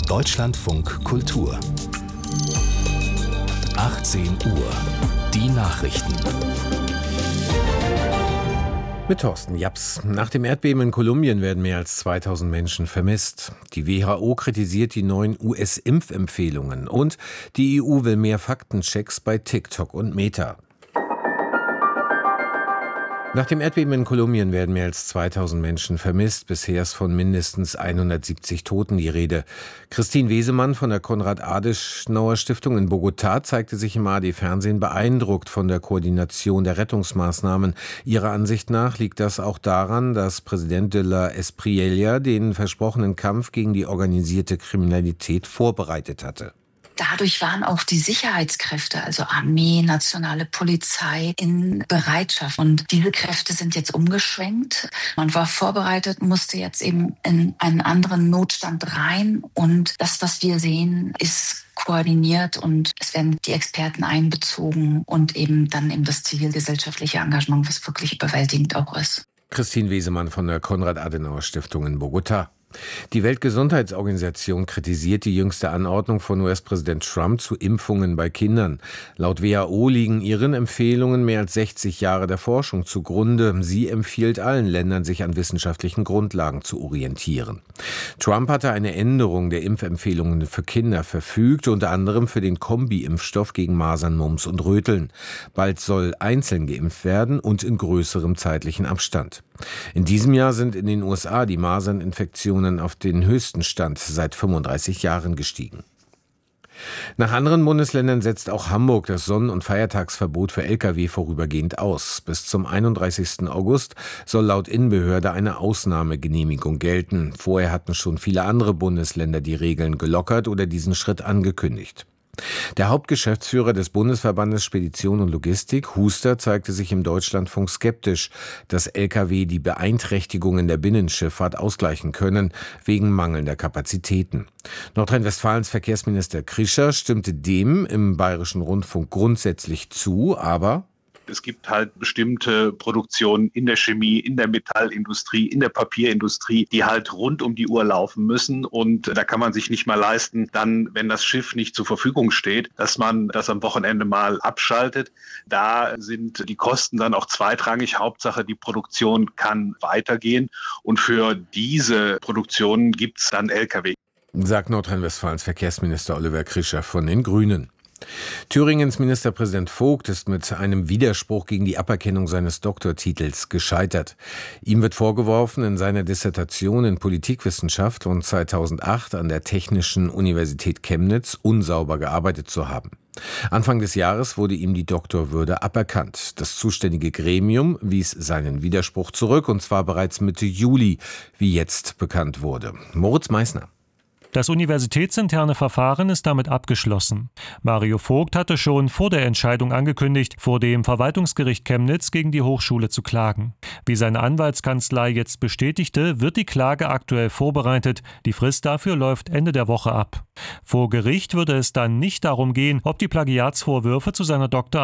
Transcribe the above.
Deutschlandfunk Kultur 18 Uhr. Die Nachrichten. Mit Thorsten Japs. Nach dem Erdbeben in Kolumbien werden mehr als 2000 Menschen vermisst. Die WHO kritisiert die neuen US-Impfempfehlungen und die EU will mehr Faktenchecks bei TikTok und Meta. Nach dem Erdbeben in Kolumbien werden mehr als 2000 Menschen vermisst. Bisher ist von mindestens 170 Toten die Rede. Christine Wesemann von der Konrad-Adenauer-Stiftung in Bogotá zeigte sich im ARD-Fernsehen beeindruckt von der Koordination der Rettungsmaßnahmen. Ihrer Ansicht nach liegt das auch daran, dass Präsident de la Espriella den versprochenen Kampf gegen die organisierte Kriminalität vorbereitet hatte. Dadurch waren auch die Sicherheitskräfte, also Armee, nationale Polizei, in Bereitschaft. Und diese Kräfte sind jetzt umgeschwenkt. Man war vorbereitet, musste jetzt eben in einen anderen Notstand rein. Und das, was wir sehen, ist koordiniert und es werden die Experten einbezogen und eben dann eben das zivilgesellschaftliche Engagement, was wirklich überwältigend auch ist. Christine Wesemann von der Konrad-Adenauer-Stiftung in Bogotá. Die Weltgesundheitsorganisation kritisiert die jüngste Anordnung von US-Präsident Trump zu Impfungen bei Kindern. Laut WHO liegen ihren Empfehlungen mehr als 60 Jahre der Forschung zugrunde. Sie empfiehlt allen Ländern, sich an wissenschaftlichen Grundlagen zu orientieren. Trump hatte eine Änderung der Impfempfehlungen für Kinder verfügt, unter anderem für den Kombi-Impfstoff gegen Masern, Mumps und Röteln. Bald soll einzeln geimpft werden und in größerem zeitlichen Abstand. In diesem Jahr sind in den USA die Maserninfektionen auf den höchsten Stand seit 35 Jahren gestiegen. Nach anderen Bundesländern setzt auch Hamburg das Sonnen- und Feiertagsverbot für Lkw vorübergehend aus. Bis zum 31. August soll laut Innenbehörde eine Ausnahmegenehmigung gelten. Vorher hatten schon viele andere Bundesländer die Regeln gelockert oder diesen Schritt angekündigt. Der Hauptgeschäftsführer des Bundesverbandes Spedition und Logistik, Huster, zeigte sich im Deutschlandfunk skeptisch, dass Lkw die Beeinträchtigungen der Binnenschifffahrt ausgleichen können, wegen mangelnder Kapazitäten. Nordrhein-Westfalens Verkehrsminister Krischer stimmte dem im Bayerischen Rundfunk grundsätzlich zu, aber es gibt halt bestimmte Produktionen in der Chemie, in der Metallindustrie, in der Papierindustrie, die halt rund um die Uhr laufen müssen. Und da kann man sich nicht mal leisten, dann, wenn das Schiff nicht zur Verfügung steht, dass man das am Wochenende mal abschaltet. Da sind die Kosten dann auch zweitrangig. Hauptsache, die Produktion kann weitergehen. Und für diese Produktionen gibt es dann Lkw. Sagt Nordrhein-Westfalens Verkehrsminister Oliver Krischer von den Grünen. Thüringens Ministerpräsident Vogt ist mit einem Widerspruch gegen die Aberkennung seines Doktortitels gescheitert. Ihm wird vorgeworfen, in seiner Dissertation in Politikwissenschaft von 2008 an der Technischen Universität Chemnitz unsauber gearbeitet zu haben. Anfang des Jahres wurde ihm die Doktorwürde aberkannt. Das zuständige Gremium wies seinen Widerspruch zurück, und zwar bereits Mitte Juli, wie jetzt bekannt wurde. Moritz Meissner. Das universitätsinterne Verfahren ist damit abgeschlossen. Mario Vogt hatte schon vor der Entscheidung angekündigt, vor dem Verwaltungsgericht Chemnitz gegen die Hochschule zu klagen. Wie seine Anwaltskanzlei jetzt bestätigte, wird die Klage aktuell vorbereitet. Die Frist dafür läuft Ende der Woche ab. Vor Gericht würde es dann nicht darum gehen, ob die Plagiatsvorwürfe zu seiner Doktorarbeit